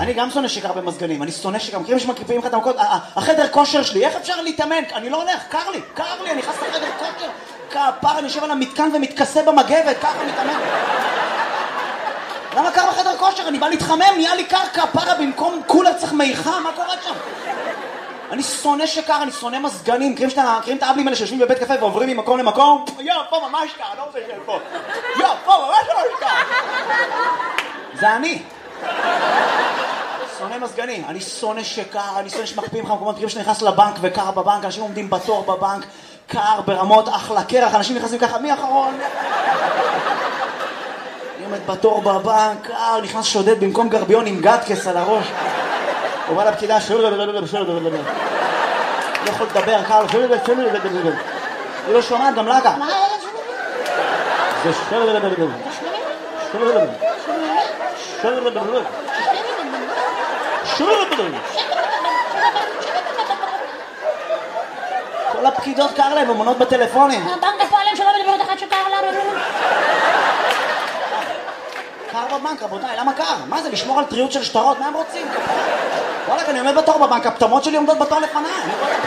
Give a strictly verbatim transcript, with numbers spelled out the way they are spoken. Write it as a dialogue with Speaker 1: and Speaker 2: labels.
Speaker 1: אני גם שונא שקר במזגנים, אני שונא שקר, מכירים שמקיפים לך את המקות, החדר כושר שלי, איך אפשר להתאמן? אני לא הולך, קר לי, קר לי, אני נכנס לחדר כושר, כפר, אני יושב על המתקן ומתכסה במגבת, ככה מתאמן. למה קר בחדר כושר? אני בא להתחמם, נהיה לי קר, כפרה, במקום קולר צריך מיכה, מה קורה שם? אני שונא שקר, אני שונא מזגנים, מכירים את האבלים האלה שיושבים בבית קפה ועוברים ממקום למקום? יא, פה ממש קר, אני לא רוצה לשאול פה. יא, פה ממש ממש קר. זה אני. שונא מזגנים, אני שונא שקר, אני שונא שמקפיאים לך מקומות, מכירים שנכנס לבנק וקר בבנק, אנשים עומדים בתור בבנק, קר ברמות, אחלה קרח, אנשים נכנסים ככה, מי אחרון? אני עומד בתור בבנק, קר, נכנס שודד במקום גרביון עם גדקס על הראש. הוא בא לפקידה, לא יכול לדבר, קר, היא לא שומעת, גם לה גם. זה כל הפקידות קר להם, הם עונות בטלפונים.
Speaker 2: הבנק הפועלים שלא מדברת אחת שקר לנו.
Speaker 1: קר בבנק, רבותיי, למה קר? מה זה, לשמור על טריות של שטרות? מה הם רוצים? וואלה, אני עומד בתור בבנק, הפטמות שלי עומדות בתור לפניי.